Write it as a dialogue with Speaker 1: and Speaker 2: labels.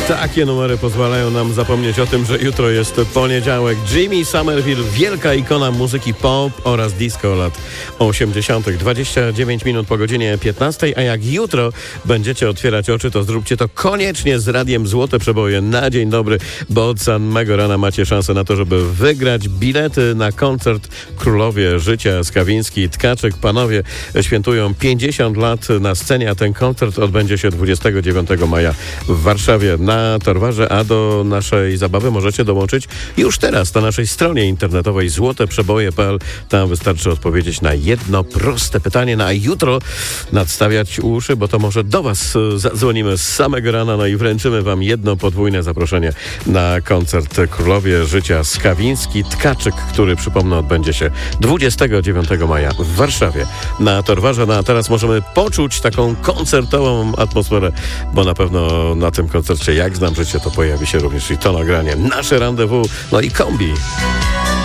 Speaker 1: Takie numery pozwalają nam zapomnieć o tym, że jutro jest poniedziałek. Jimmy Somerville, wielka ikona muzyki pop oraz disco lat 80. 29 minut po godzinie 15, a jak jutro będziecie otwierać oczy, to zróbcie to koniecznie z radiem Złote Przeboje na dzień dobry, bo od samego rana macie szansę na to, żeby wygrać bilety na koncert Królowie Życia Skawiński i Tkaczyk. Panowie świętują 50 lat na scenie, a ten koncert odbędzie się 29 maja w Warszawie na Torwarze, a do naszej zabawy możecie dołączyć już teraz na naszej stronie internetowej złoteprzeboje.pl. Tam wystarczy odpowiedzieć na jedno proste pytanie, a jutro nadstawiać uszy, bo to może do was zadzwonimy z samego rana, no i wręczymy wam jedno podwójne zaproszenie na koncert Królowie Życia Skawiński Tkaczyk, który, przypomnę, odbędzie się 29 maja w Warszawie na Torwarze. No a teraz możemy poczuć taką koncertową atmosferę, bo na pewno na tym koncercie Jak znam życie to pojawi się również i to nagranie. Nasze rendezvous, no i kombi.